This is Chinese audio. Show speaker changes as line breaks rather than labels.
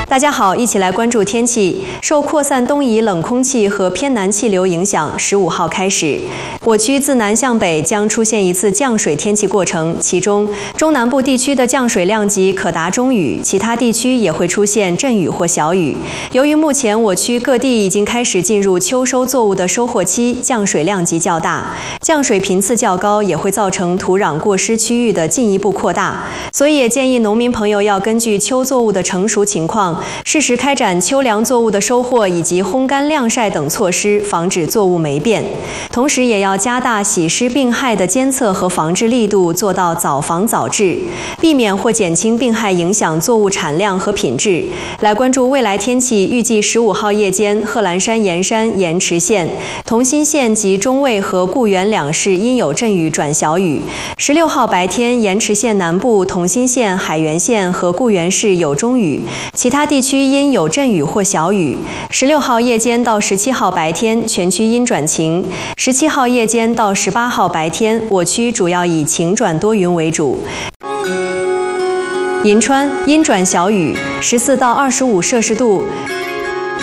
大家好，一起来关注天气。受扩散东移冷空气和偏南气流影响，15号开始，我区自南向北将出现一次降水天气过程，其中中南部地区的降水量级可达中雨，其他地区也会出现阵雨或小雨。由于目前我区各地已经开始进入秋收作物的收获期，降水量级较大，降水频次较高，也会造成土壤过湿区域的进一步扩大，所以也建议农民朋友要根据秋作物的成熟情况，适时开展秋粮作物的收获以及烘干晾晒等措施，防止作物霉变。同时也要加大喜湿病害的监测和防治力度，做到早防早治，避免或减轻病害影响作物产量和品质。来关注未来天气，预计15号夜间，贺兰山盐山、盐池县、同心县及中卫和固原两市阴有阵雨转小雨。16号白天，盐池县南部、同心县、海原县和固原市有中雨，其他地区因有阵雨或小雨。16号夜间到17号白天，全区阴转晴。17号夜间到18号白天，我区主要以晴转多云为主。银川阴转小雨，14到25摄氏度。